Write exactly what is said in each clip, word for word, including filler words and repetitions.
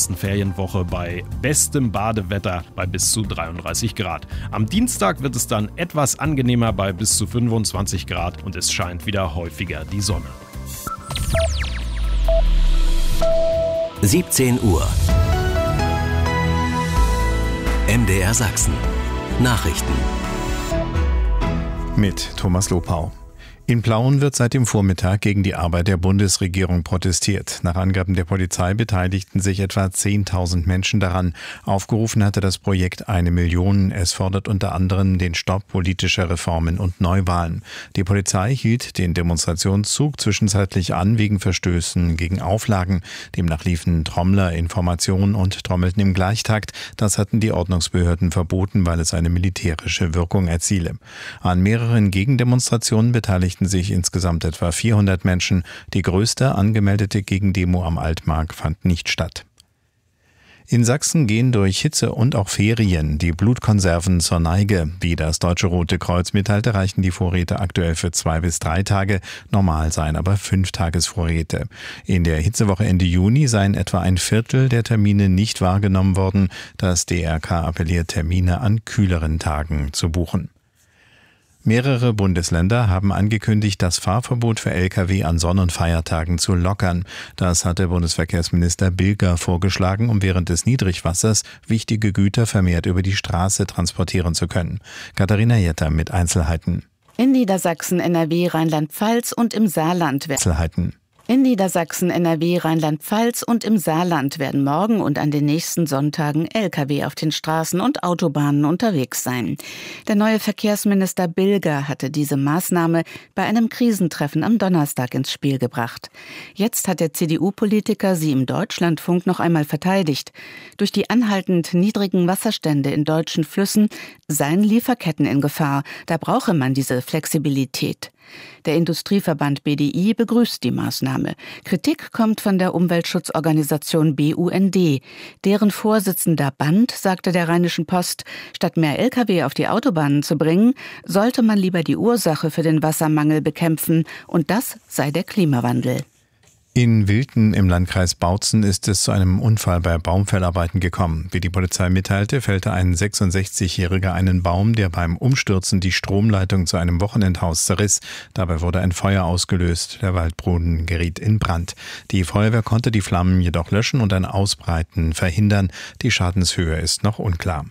letzten Ferienwoche bei bestem Badewetter bei bis zu dreiunddreißig Grad. Am Dienstag wird es dann etwas angenehmer bei bis zu fünfundzwanzig Grad und es scheint wieder häufiger die Sonne. siebzehn Uhr. M D R Sachsen. Nachrichten. Mit Thomas Lopau. In Plauen wird seit dem Vormittag gegen die Arbeit der Bundesregierung protestiert. Nach Angaben der Polizei beteiligten sich etwa zehntausend Menschen daran. Aufgerufen hatte das Projekt eine Million. Es fordert unter anderem den Stopp politischer Reformen und Neuwahlen. Die Polizei hielt den Demonstrationszug zwischenzeitlich an wegen Verstößen gegen Auflagen. Demnach liefen Trommler in Formation und trommelten im Gleichtakt. Das hatten die Ordnungsbehörden verboten, weil es eine militärische Wirkung erziele. An mehreren Gegendemonstrationen beteiligten sich insgesamt etwa vierhundert Menschen. Die größte angemeldete Gegendemo am Altmark fand nicht statt. In Sachsen gehen durch Hitze und auch Ferien die Blutkonserven zur Neige. Wie das Deutsche Rote Kreuz mitteilte, reichen die Vorräte aktuell für zwei bis drei Tage. Normal seien aber fünf Tagesvorräte. In der Hitzewoche Ende Juni seien etwa ein Viertel der Termine nicht wahrgenommen worden. Das D R K appelliert, Termine an kühleren Tagen zu buchen. Mehrere Bundesländer haben angekündigt, das Fahrverbot für L K W an Sonn- und Feiertagen zu lockern. Das hatte Bundesverkehrsminister Bilger vorgeschlagen, um während des Niedrigwassers wichtige Güter vermehrt über die Straße transportieren zu können. Katharina Jetter mit Einzelheiten. In Niedersachsen, N R W, Rheinland-Pfalz und im Saarland werden Einzelheiten. In Niedersachsen, N R W, Rheinland-Pfalz und im Saarland werden morgen und an den nächsten Sonntagen L K W auf den Straßen und Autobahnen unterwegs sein. Der neue Verkehrsminister Bilger hatte diese Maßnahme bei einem Krisentreffen am Donnerstag ins Spiel gebracht. Jetzt hat der C D U-Politiker sie im Deutschlandfunk noch einmal verteidigt. Durch die anhaltend niedrigen Wasserstände in deutschen Flüssen seien Lieferketten in Gefahr. Da brauche man diese Flexibilität. Der Industrieverband B D I begrüßt die Maßnahme. Kritik kommt von der Umweltschutzorganisation B U N D. Deren Vorsitzender Band sagte der Rheinischen Post, statt mehr L K W auf die Autobahnen zu bringen, sollte man lieber die Ursache für den Wassermangel bekämpfen, und das sei der Klimawandel. In Wilten im Landkreis Bautzen ist es zu einem Unfall bei Baumfellarbeiten gekommen. Wie die Polizei mitteilte, fällte ein sechsundsechzigjähriger einen Baum, der beim Umstürzen die Stromleitung zu einem Wochenendhaus zerriss. Dabei wurde ein Feuer ausgelöst. Der Waldboden geriet in Brand. Die Feuerwehr konnte die Flammen jedoch löschen und ein Ausbreiten verhindern. Die Schadenshöhe ist noch unklar.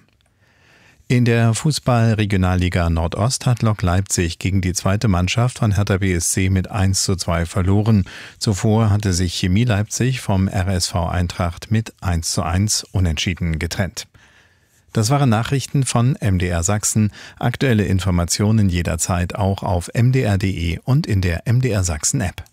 In der Fußball-Regionalliga Nordost hat Lok Leipzig gegen die zweite Mannschaft von Hertha B S C mit eins zu zwei verloren. Zuvor hatte sich Chemie Leipzig vom R S V Eintracht mit eins zu eins unentschieden getrennt. Das waren Nachrichten von M D R Sachsen. Aktuelle Informationen jederzeit auch auf m d r punkt d e und in der M D R Sachsen App.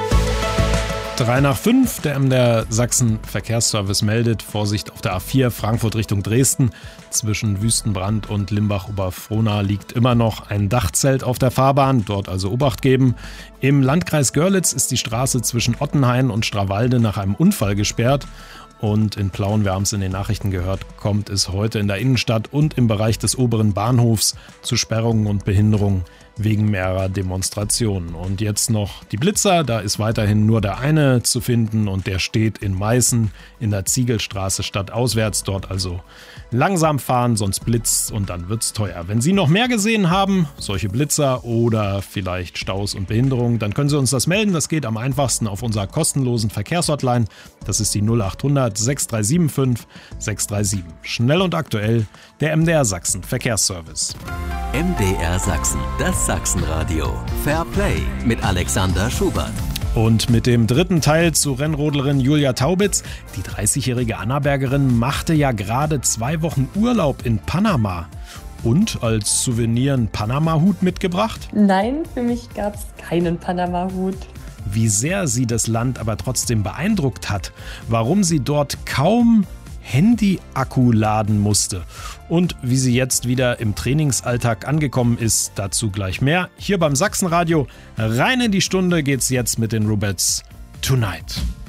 Drei nach fünf, der M D R Sachsen Verkehrsservice meldet, Vorsicht auf der A vier Frankfurt Richtung Dresden. Zwischen Wüstenbrand und Limbach-Oberfrohna liegt immer noch ein Dachzelt auf der Fahrbahn, dort also Obacht geben. Im Landkreis Görlitz ist die Straße zwischen Ottenhain und Strawalde nach einem Unfall gesperrt. Und in Plauen, wir haben es in den Nachrichten gehört, kommt es heute in der Innenstadt und im Bereich des oberen Bahnhofs zu Sperrungen und Behinderungen wegen mehrerer Demonstrationen. Und jetzt noch die Blitzer, da ist weiterhin nur der eine zu finden und der steht in Meißen in der Ziegelstraße stadtauswärts, dort also langsam fahren, sonst blitzt und dann wird's teuer. Wenn Sie noch mehr gesehen haben, solche Blitzer oder vielleicht Staus und Behinderungen, dann können Sie uns das melden. Das geht am einfachsten auf unserer kostenlosen Verkehrshotline. Das ist die null acht hundert sechs drei sieben fünf sechs drei sieben. Schnell und aktuell, der M D R Sachsen Verkehrsservice. M D R Sachsen, das Sachsenradio. Fair Play mit Alexander Schubert. Und mit dem dritten Teil zu Rennrodlerin Julia Taubitz. Die dreißigjährige Annabergerin machte ja gerade zwei Wochen Urlaub in Panama. Und als Souvenir einen Panama-Hut mitgebracht? Nein, für mich gab es keinen Panama-Hut. Wie sehr sie das Land aber trotzdem beeindruckt hat, warum sie dort kaum Handy-Akku laden musste und wie sie jetzt wieder im Trainingsalltag angekommen ist, dazu gleich mehr. Hier beim Sachsenradio, rein in die Stunde geht's jetzt mit den Rubettes Tonight.